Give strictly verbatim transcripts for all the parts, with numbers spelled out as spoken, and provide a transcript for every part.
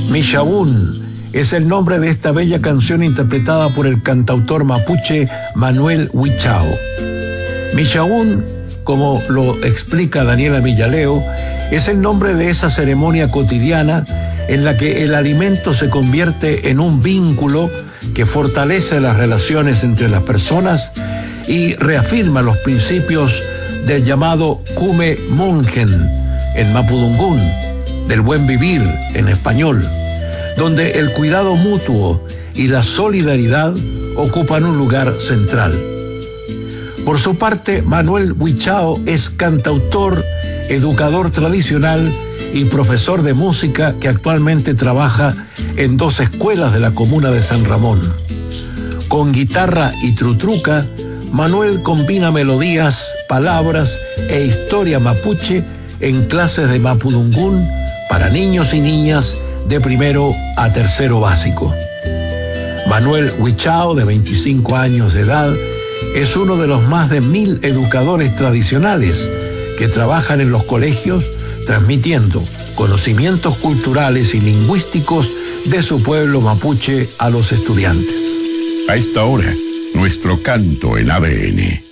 Michahún es el nombre de esta bella canción interpretada por el cantautor mapuche Manuel Huichao. Michahún, como lo explica Daniela Millaleo, es el nombre de esa ceremonia cotidiana en la que el alimento se convierte en un vínculo que fortalece las relaciones entre las personas y reafirma los principios del llamado Kume Mongen en mapudungún, del buen vivir en español, donde el cuidado mutuo y la solidaridad ocupan un lugar central. Por su parte, Manuel Huichao es cantautor, educador tradicional y profesor de música que actualmente trabaja en dos escuelas de la comuna de San Ramón. Con guitarra y trutruca, Manuel combina melodías, palabras e historia mapuche en clases de mapudungún para niños y niñas de primero a tercero básico. Manuel Huichao, de veinticinco años de edad, es uno de los más de mil educadores tradicionales que trabajan en los colegios transmitiendo conocimientos culturales y lingüísticos de su pueblo mapuche a los estudiantes. A esta hora, nuestro canto en A D N.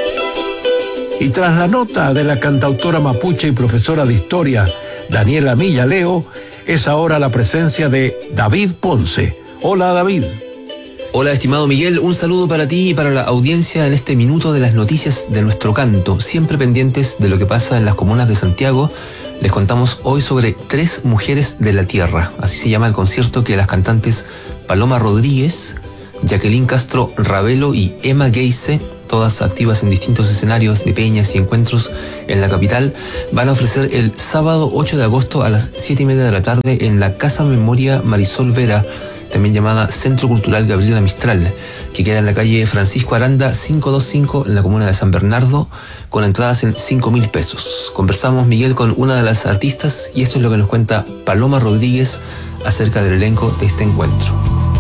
Y tras la nota de la cantautora mapuche y profesora de historia Daniela Millaleo, es ahora la presencia de David Ponce. Hola, David. Hola, estimado Miguel, un saludo para ti y para la audiencia en este minuto de las noticias de nuestro canto, siempre pendientes de lo que pasa en las comunas de Santiago. Les contamos hoy sobre Tres Mujeres de la Tierra, así se llama el concierto que las cantantes Paloma Rodríguez, Jacqueline Castro Ravelo y Emma Geise, todas activas en distintos escenarios de peñas y encuentros en la capital, van a ofrecer el sábado ocho de agosto a las siete y media de la tarde en la Casa Memoria Marisol Vera, también llamada Centro Cultural Gabriela Mistral, que queda en la calle Francisco Aranda quinientos veinticinco en la comuna de San Bernardo, con entradas en cinco mil pesos. Conversamos, Miguel, con una de las artistas y esto es lo que nos cuenta Paloma Rodríguez acerca del elenco de este encuentro.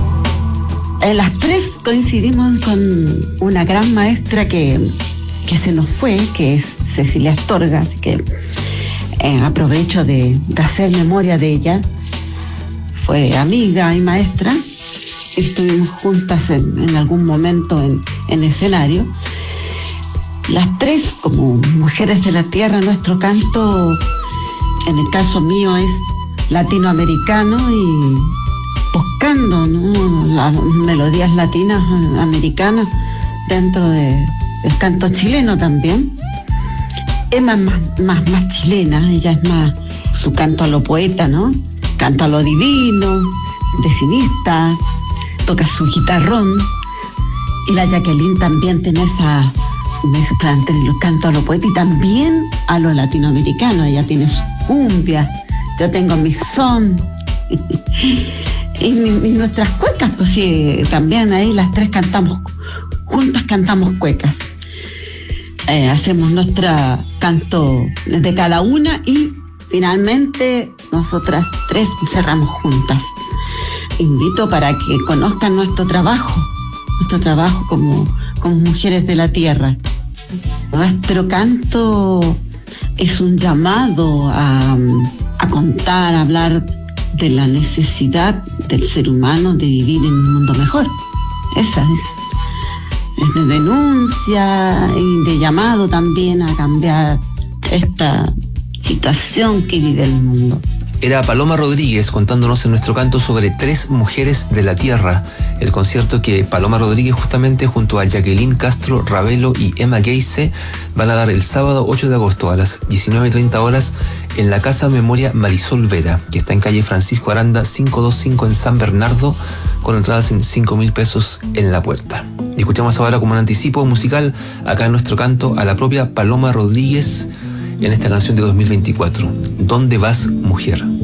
En las tres coincidimos con una gran maestra que, que se nos fue, que es Cecilia Astorga, así que eh, aprovecho de, de hacer memoria de ella. Fue amiga y maestra, estuvimos juntas en, en algún momento en, en escenario. Las tres, como mujeres de la tierra, nuestro canto, en el caso mío, es latinoamericano y buscando, ¿no?, las melodías latinas americanas dentro de, del canto chileno también. Emma es más, más, más chilena, ella es más su canto a lo poeta, ¿no? Canta lo divino, decimista, toca su guitarrón. Y la Jacqueline también tiene esa mezcla entre el canto a lo poeta y también a lo latinoamericano. Ella tiene su cumbia, yo tengo mi son. y, y nuestras cuecas, pues sí, también ahí las tres cantamos, juntas cantamos cuecas. Eh, hacemos nuestro canto de cada una y finalmente, nosotras tres cerramos juntas. Invito para que conozcan nuestro trabajo, nuestro trabajo como, como mujeres de la tierra. Nuestro canto es un llamado a, a contar, a hablar de la necesidad del ser humano de vivir en un mundo mejor. Esa es, es de denuncia y de llamado también a cambiar esta situación que vive el mundo. Era Paloma Rodríguez contándonos en nuestro canto sobre Tres Mujeres de la Tierra, el concierto que Paloma Rodríguez justamente junto a Jacqueline Castro Ravelo y Emma Geise van a dar el sábado ocho de agosto a las diecinueve treinta horas en la Casa Memoria Marisol Vera, que está en calle Francisco Aranda quinientos veinticinco en San Bernardo, con entradas en cinco mil pesos en la puerta. Y escuchamos ahora como un anticipo musical acá en nuestro canto a la propia Paloma Rodríguez en esta canción de dos mil veinticuatro, ¿Dónde vas, mujer?